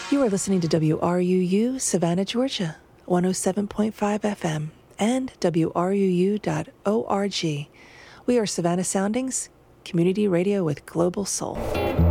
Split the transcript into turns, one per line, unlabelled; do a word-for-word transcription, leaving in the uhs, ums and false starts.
You are listening to W R U U Savannah, Georgia, one oh seven point five F M and W R U U dot org. We are Savannah Soundings, community radio with global soul.